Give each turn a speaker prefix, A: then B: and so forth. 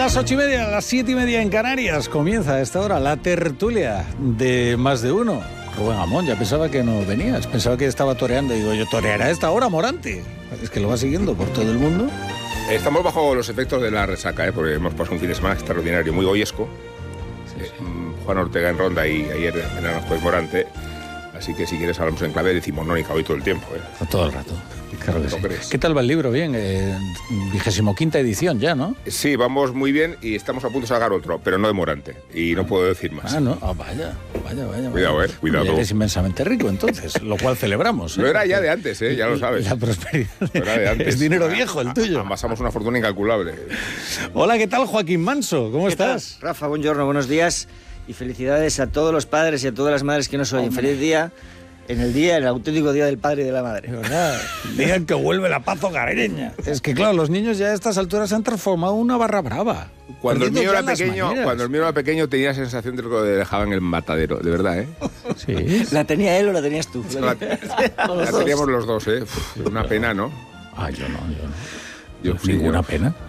A: Las 8:30, las 7:30 en Canarias. Comienza a esta hora la tertulia de Más de Uno. Rubén Amón, ya pensaba que no venías. Pensaba que estaba toreando. Digo, yo toreará a esta hora Morante. Es que lo va siguiendo por todo el mundo.
B: Estamos bajo los efectos de la resaca, porque hemos pasado un fin de semana extraordinario, muy goyesco. Juan Ortega en Ronda y ayer en Aranjuez Morante. Así que si quieres hablamos en clave decimonónica hoy todo el tiempo.
A: Todo el rato. Claro que sí.
B: ¿Crees?
A: ¿Qué tal va el libro? Bien, 25ª edición ya, ¿no?
B: Sí, vamos muy bien y estamos a punto de sacar otro, pero no de Morante. Y no puedo decir más.
A: Ah, no. Vaya.
B: Cuidado, cuidado.
A: Ya eres inmensamente rico, entonces, lo cual celebramos.
B: Lo era ya de antes, ya lo sabes.
A: La prosperidad.
B: Lo era de antes.
A: Es dinero viejo el tuyo.
B: Amasamos una fortuna incalculable.
A: Hola, ¿qué tal, Joaquín Manso? ¿Cómo estás?
C: Rafa, buongiorno, buenos días y felicidades a todos los padres y a todas las madres que nos oyen. Feliz día. En el auténtico día del padre y de la madre.
A: ¿Verdad? Digan que vuelve la paz hogareña. Es que claro, los niños ya a estas alturas se han transformado en una barra brava.
B: Cuando el mío era pequeño tenía la sensación de que lo dejaban en el matadero, de verdad, ¿eh?
A: Sí.
C: ¿La tenía él o la tenías tú?
B: La teníamos los dos, ¿eh? Una pena, ¿no?
A: Yo no. Ninguna pena.